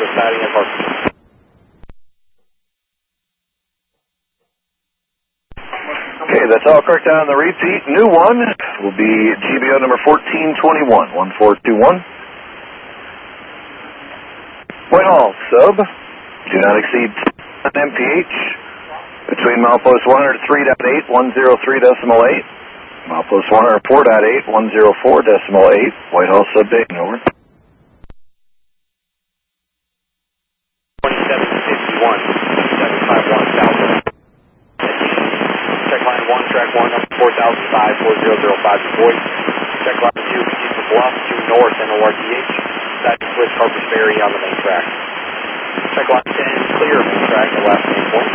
siding and parking. Okay, that's all correct on the repeat. New one will be GBO number 1421, 1421. Whitehall, sub, do not exceed 10 mph between milepost 103.8, 103.8. Milepost 104.8, 104.8. Whitehall, sub, Dayton, over. 2751, 751 South. Check line 1, track 1, number 4005, 4005 Detroit. Check line 2, East Bluff, 2 North, NORTH. Side switch Harper's Ferry on the main track. Check line 10, clear main track, the last main point.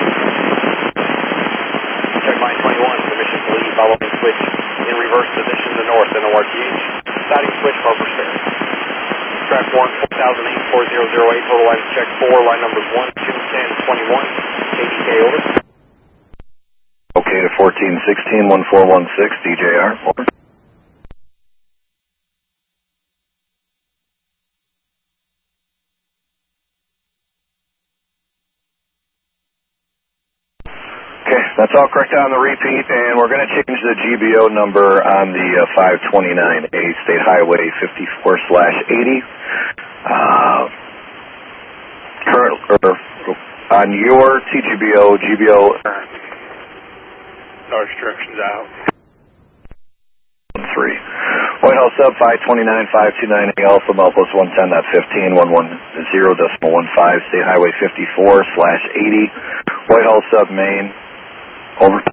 Check line 21, permission to leave, following switch in reverse position to north, NORTH. Siding switch Harper's Ferry. Track 1, 4008, 4008, total line check 4, line numbers 1, 2, 10, 21. KDK, over. Okay to 1416, 1416, DJR, over. Okay, that's all correct on the repeat, and we're going to change the GBO number on the 529A State Highway 54/80. On your TGBO, GBO... No restrictions out. 3. Whitehall sub 529, 529A Alpha, milepost 110.15, 110.15, State Highway 54/80. Whitehall sub main. Over.